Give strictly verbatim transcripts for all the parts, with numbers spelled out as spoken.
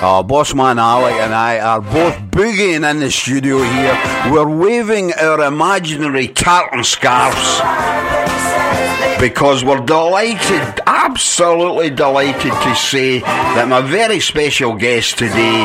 Uh, Bossman Alec and I are both boogieing in the studio here. We're waving our imaginary tartan scarves because we're delighted, absolutely delighted to say that my very special guest today,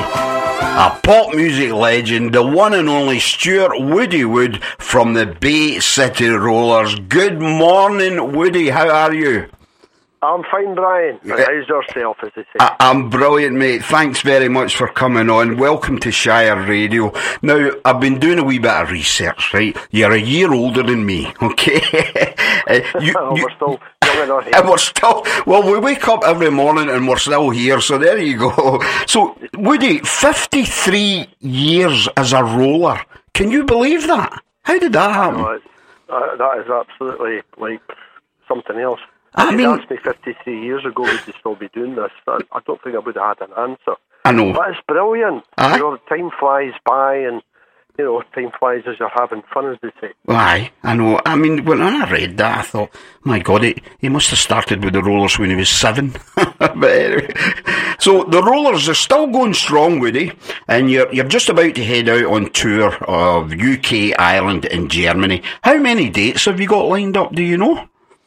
a pop music legend, the one and only Stuart Woody Wood from the Bay City Rollers. Good morning, Woody. How are you? I'm fine, Brian. How's yourself, as they say? I- I'm brilliant, mate. Thanks very much for coming on. Welcome to Shire Radio. Now, I've been doing a wee bit of research, right? You're a year older than me, okay? uh, you, oh, you, we're still young enough here. And we're still, well, we wake up every morning and we're still here, so there you go. So, Woody, fifty-three years as a roller. Can you believe that? How did that happen? No, it's, uh, that is absolutely, like, something else. I If mean, you'd asked me fifty-three years ago, would you still be doing this? I, I don't think I would have had an answer. I know. But it's brilliant. Aye. You know, time flies by, and, you know, time flies as you're having fun, as they say. Aye, I know. I mean, when I read that, I thought, my God, he, he must have started with the Rollers when he was seven. But anyway, so the Rollers are still going strong, Woody, and you're you're just about to head out on tour of U K, Ireland, and Germany. How many dates have you got lined up? Do you know?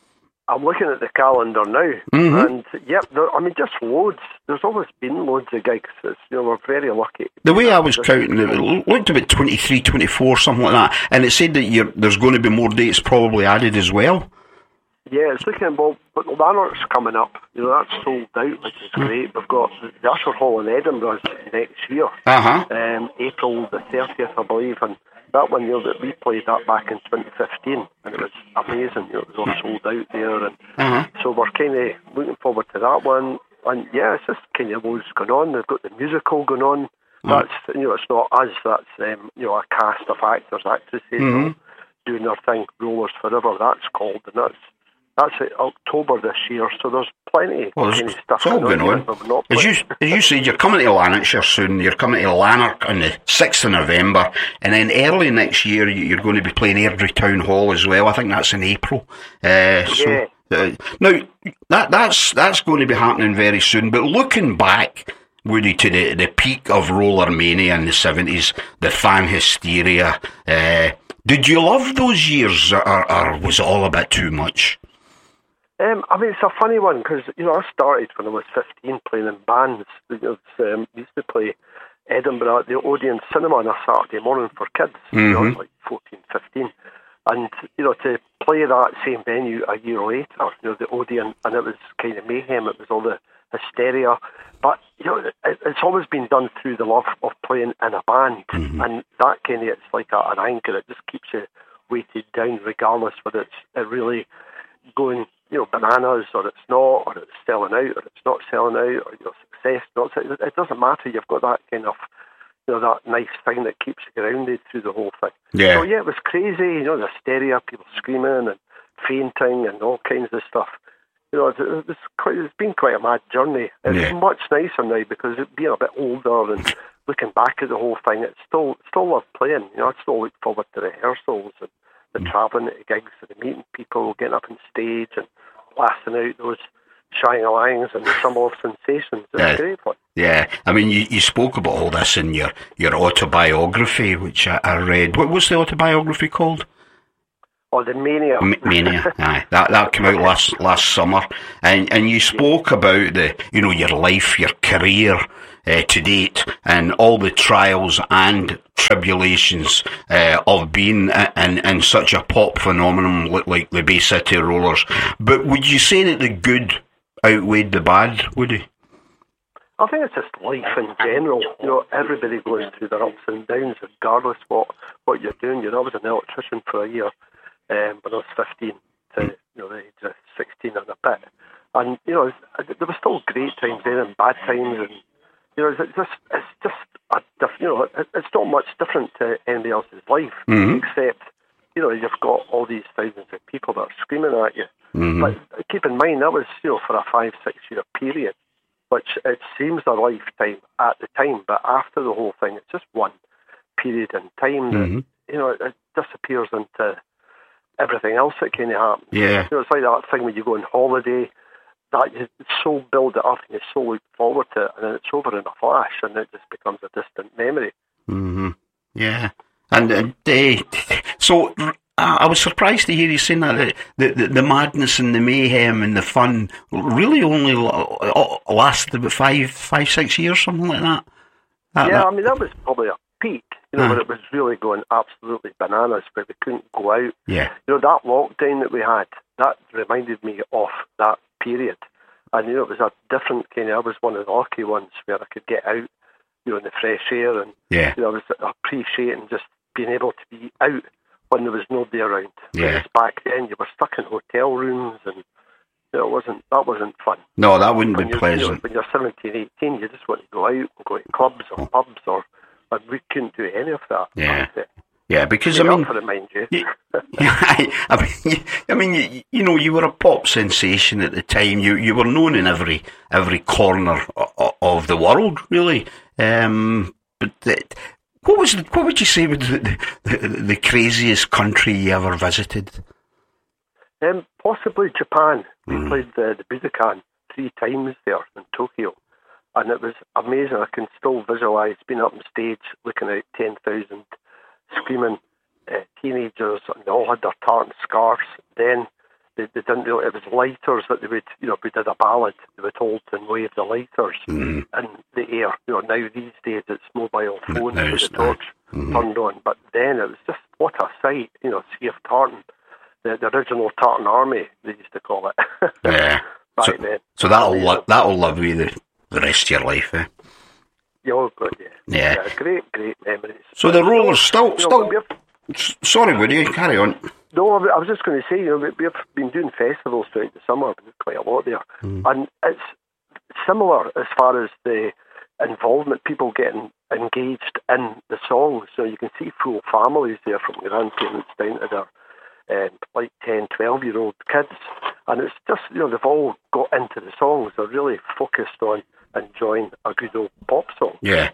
I'm looking at the calendar now, Mm-hmm. and yep, there, I mean, just loads. There's always been loads of gigs. It's, you know, we're very lucky. The way I was counting, it looked about twenty-three, twenty-four, something like that, and it said that you're, there's going to be more dates probably added as well. Yeah, it's looking, well, but Lanark's coming up. You know, that's sold out, which is great. We've got the Usher Hall in Edinburgh next year, Uh-huh. um, April the thirtieth, I believe, and that one, you know, that we played that back in twenty fifteen, and it was amazing. You know, it was all sold out there, and Uh-huh. so we're kind of looking forward to that one. And yeah, it's just kind of loads going on. They've got the musical going on. That's, you know, it's not us. That's um, you know, a cast of actors, actresses, Mhm. doing their thing. Rollers Forever, that's called, and that's that's in October this year. So there's plenty Well, kind there's, of stuff it's all going here on. that we're not As you, playing. as you said, you're coming to Lanarkshire soon. You're coming to Lanark on the sixth of November. And then early next year, you- you're going to be playing Airdrie Town Hall as well. I think that's in April. Uh, so, Yeah. uh, now, that, that's, that's going to be happening very soon. But looking back, Woody, to the, the peak of roller mania in the seventies, the fan hysteria, uh, did you love those years, or, or was it all a bit too much? Um, I mean, it's a funny one because, you know, I started when I was fifteen playing in bands. You know, it's, um, we used to play Edinburgh at the Odeon Cinema on a Saturday morning for kids, you know, Mhm. like fourteen, fifteen. And, you know, to play that same venue a year later, you know, the Odeon, and it was kind of mayhem, it was all the hysteria. But, you know, it, it's always been done through the love of playing in a band. Mhm. And that kind of, it's like a, an anchor, it just keeps you weighted down regardless whether it's it really going, you know, bananas, or it's not, or it's selling out, or it's not selling out, or your success, not. It doesn't matter. You've got that kind of, you know, that nice thing that keeps you grounded through the whole thing. Yeah. So yeah, it was crazy. You know, the hysteria, people screaming and fainting and all kinds of stuff. You know, it's, it's, quite, it's been quite a mad journey. It's Yeah. much nicer now because it being a bit older and looking back at the whole thing, it's still still love playing. You know, I still look forward to rehearsals and the Mm. travelling to gigs and the meeting people, getting up on stage and blasting out those shine-a-langs and the summer of sensations. It's Yeah. great fun. Yeah, I mean, you, you spoke about all this in your, your autobiography, which I, I read. What was the autobiography called? Oh, the Mania. M- Mania. Aye, that that came out last last summer, and and you spoke about the, you know, your life, your career uh, to date, and all the trials and tribulations uh, of being a- in in such a pop phenomenon like, like the Bay City Rollers. But would you say that the good outweighed the bad, Woody? I think it's just life in general. You know, everybody goes through their ups and downs, regardless what what you're doing. You know, I was an electrician for a year um, when I was fifteen to, you know, the age of sixteen and a bit. And, you know, there were still great times then and bad times, and, you know, it's just it's just a diff- you know, it, it's not much different to anybody else's life, Mhm. except, you know, you've got all these thousands of people that are screaming at you. Mhm. But keep in mind, that was, you know, for a five, six year period, which it seems a lifetime at the time, but after the whole thing, it's just one period in time that, Mhm. you know, it disappears into everything else that kind of happens. Yeah. You know, it's like that thing when you go on holiday, that you so build it up and you so look forward to it, and then it's over in a flash, and it just becomes a distant memory. Mm-hmm. Yeah, and uh, they, so uh, I was surprised to hear you saying that the, the the madness and the mayhem and the fun really only lasted about five, five, six years, something like that. that yeah, that, I mean that was probably a peak, you know, uh, when it was really going absolutely bananas, where we couldn't go out. Yeah, you know, that lockdown that we had, that reminded me of that period. And, you know, it was a different kind of, I was one of the lucky ones where I could get out, you know, in the fresh air. And, yeah. you know, I was appreciating just being able to be out when there was nobody around. Yeah. Whereas back then, you were stuck in hotel rooms and, you know, it wasn't, that wasn't fun. No, that wouldn't when be pleasant. You know, when you're seventeen, eighteen, you just want to go out and go to clubs or oh. pubs, or, and we couldn't do any of that. Yeah. Yeah, because I mean, for it, mind you. you I, I mean, I mean, you, you know, you were a pop sensation at the time. You you were known in every every corner of, of the world, really. Um, but the, what was the, what would you say was the, the, the craziest country you ever visited? Um, possibly Japan. We mm. played the, the Budokan three times there in Tokyo, and it was amazing. I can still visualise being up on stage, looking at ten thousand screaming uh, teenagers, and they all had their tartan scarves. Then they, they didn't really, it was lighters that they would, you know, if we did a ballad, they would hold and wave the lighters mm. in the air. You know, now these days it's mobile phones no, with the torch mm-hmm. turned on, but then it was just, what a sight, you know, Sea of Tartan, the, the original Tartan Army, they used to call it. Yeah. Back so, then. so that'll, lo- that'll love you the, the rest of your life, eh? Yeah, oh good, yeah. Yeah. yeah. Great, great memories. So the Rollers still, you still. Know, sorry, Woody, carry on. No, I was just going to say, you know, we've been doing festivals throughout the summer, quite a lot there, mm. and it's similar as far as the involvement, people getting engaged in the songs. So you can see full families there, from grandparents down to their um, like ten, twelve year old kids, and it's just, you know, they've all got into the songs. They're really focused on enjoying a good old pop song. Yeah.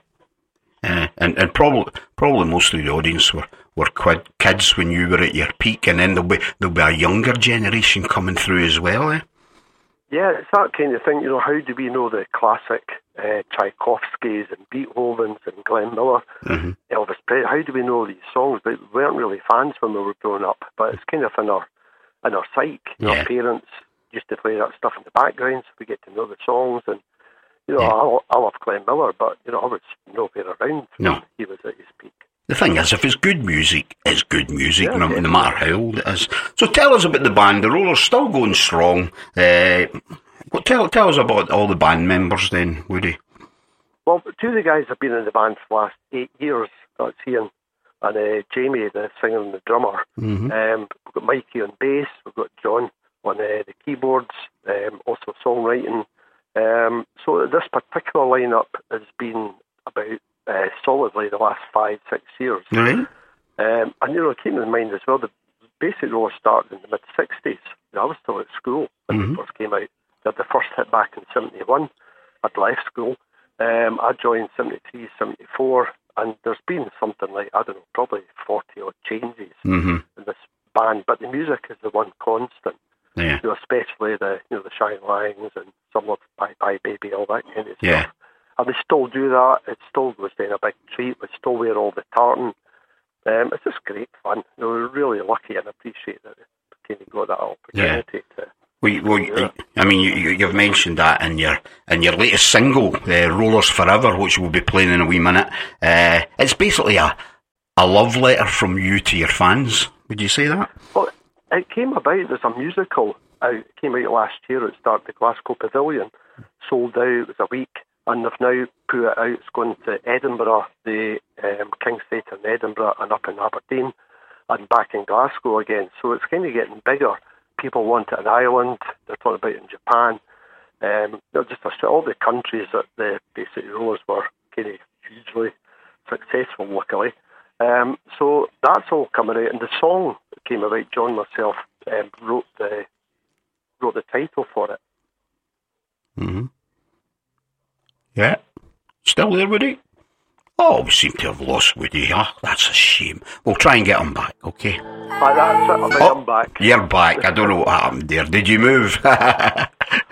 Uh, and and probably probably most of the audience were, were quid, kids when you were at your peak, and then there'll be there'll be a younger generation coming through as well, eh? Yeah, it's that kind of thing. You know, how do we know the classic uh, Tchaikovskys and Beethovens and Glenn Miller, mm-hmm. Elvis Presley? How do we know these songs? But we weren't really fans when we were growing up. But it's kind of in our in our psyche. You know, yeah. Our parents used to play that stuff in the background, so we get to know the songs. And you know, yeah. I, I love Glenn Miller, but you know, I was nowhere around when no. he was at his peak. The thing is, if it's good music, it's good music, yeah, no, yeah. no matter how old it is. So tell us about the band. The Rollers still going strong. Uh, well, tell tell us about all the band members then, Woody. Well, two of the guys have been in the band for the last eight years. That's Ian and uh, Jamie, the singer and the drummer. Mm-hmm. Um, we've got Mikey on bass. We've got John on uh, the keyboards, um, also songwriting. Um, so this particular lineup has been about uh, solidly the last five, six years. Right. Um, and, you know, keeping in mind as well, the basic Rollers started in the mid-sixties. I was still at school when mm-hmm. it first came out. They had the first hit back in seventy-one. I'd left school. Um, I joined seventy-three, seventy-four, and there's been something like, I don't know, probably forty-odd changes mm-hmm. in this band, but the music is the one constant. Yeah. You know, especially the you know the Shine Lines and some of Bye Bye Baby, all that kind of yeah. stuff. And we still do that. It still was then a big treat. We still wear all the tartan. Um, it's just great fun. You know, we're really lucky and appreciate that we kind of got that opportunity yeah. to. Well, well yeah. I mean, you, you, you've mentioned that in your in your latest single, uh, "Rollers Forever," which we'll be playing in a wee minute. Uh, it's basically a a love letter from you to your fans. Would you say that? Well, it came about. There's a musical out. It came out last year. It started at the Glasgow Pavilion. Sold out. It was a week, and they've now put it out. It's going to Edinburgh, the um, King's Theatre in Edinburgh, and up in Aberdeen, and back in Glasgow again. So it's kind of getting bigger. People want it in Ireland. They're talking about it in Japan. Um, you know, just all the countries that the basic Rollers were kind of hugely successful, luckily. Um, so that's all coming out, and the song that came about, John myself um, wrote the wrote the title for it. Mm-hmm. Yeah, still there, Woody? Oh, we seem to have lost Woody. Oh, that's a shame. We'll try and get him back, okay? Aye, that's it. I think Oh, I'm back. you're back. I don't know what happened there. Did you move? Yeah.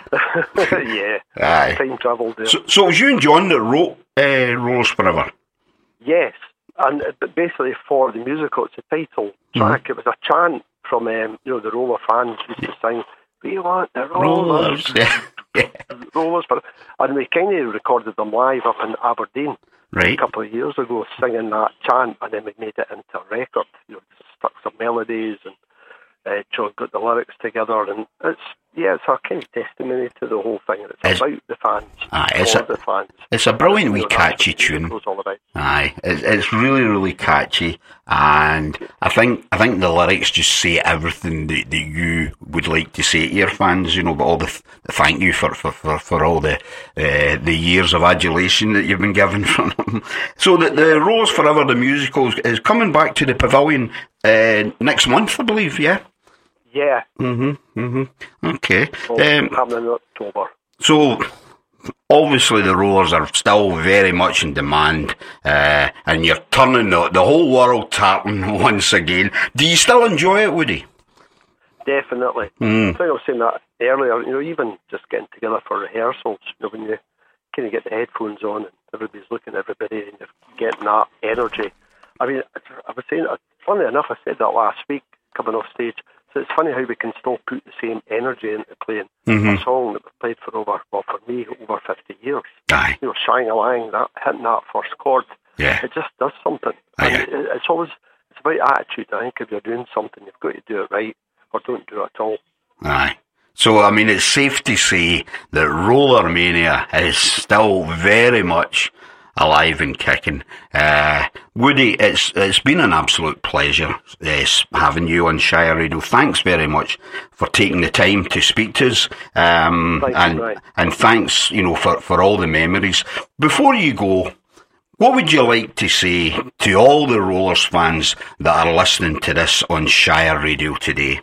Aye. Time travel there. So, so it was you and John that wrote uh, Rollers Forever? Yes, and uh, but basically for the musical, it's a title track. Mm-hmm. It was a chant from um, you know the Roller fans used to sing. We want the Rollers, Rollers. Yeah. Yeah. Rollers, but and we kind of recorded them live up in Aberdeen a Right. couple of years ago, singing that chant, and then we made it into a record. You know, stuck some melodies and uh, John got the lyrics together, and it's yeah, it's a kind of testimony to the whole thing. It's, It's- about the fans, Aye, it's for a- the fans. It's a brilliant wee You know, that's catchy what the tune. musical's all about. Aye, it, it's really, really catchy, and I think I think the lyrics just say everything that, that you would like to say to your fans. You know, but all the, th- the thank you for, for, for, for all the uh, the years of adulation that you've been given from them. So the the Rollers Forever, the musical, is, is coming back to the Pavilion uh, next month, I believe. Yeah. Yeah, Mhm. Mhm. Okay. well, Um, happening in October. So, obviously the Rollers are still very much in demand, uh, and you're turning the, the whole world tapping once again. Do you still enjoy it, Woody? Definitely. Mm. I think I was saying that earlier, you know, even just getting together for rehearsals, you know, when you kind of get the headphones on and everybody's looking at everybody and you're getting that energy. I mean, I was saying, funny enough, I said that last week coming off stage. So it's funny how we can still put the same energy into playing Mhm. a song that we've played for over, well, for me, over fifty years. Aye. You know, Shang-a-Lang, that, hitting that first chord, Yeah. it just does something. Aye, And aye. it, it's always, it's about attitude. I think if you're doing something, you've got to do it right or don't do it at all. Aye. So, I mean, it's safe to say that Roller Mania is still very much alive and kicking. Uh, Woody, it's it's been an absolute pleasure uh, having you on Shire Radio. Thanks very much for taking the time to speak to us, um, Thank you, and Brian. and thanks, you know, for, for all the memories. Before you go, what would you like to say to all the Rollers fans that are listening to this on Shire Radio today?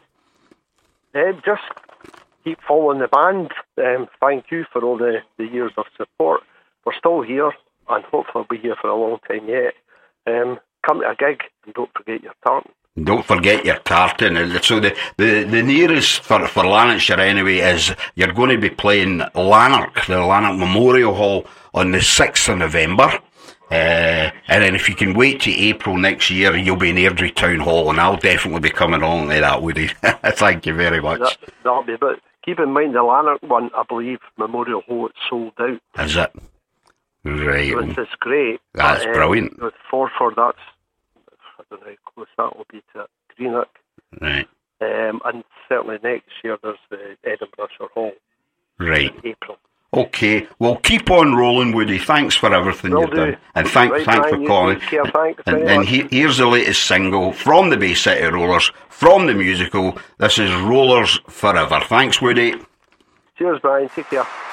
Uh, just keep following the band. Um, thank you for all the, the years of support. We're still here, and hopefully we'll be here for a long time yet. Um, come to a gig, and don't forget your tartan. Don't forget your tartan. And so the, the, the nearest for, for Lanarkshire anyway is you're going to be playing Lanark, the Lanark Memorial Hall, on the sixth of November. Uh, and then if you can wait to April next year, you'll be in Airdrie Town Hall, and I'll definitely be coming along to that, Woody. Thank you very much. That, that'll be about. Keep in mind the Lanark one, I believe, Memorial Hall, it's sold out. Is it? Right. So it's, it's great. That's But, um, brilliant. With Forford, that's, I don't know how close that will be to Greenock. Right. Um, and certainly next year there's the Edinburgh Hall Right. in April. Okay. Well, keep on rolling, Woody. Thanks for everything Will you've do. done. And thank, Right, thanks Brian, for you calling. take care. Thanks And, very and much. he, here's the latest single from the Bay City Rollers, from the musical. This is Rollers Forever. Thanks, Woody. Cheers, Brian. Take care.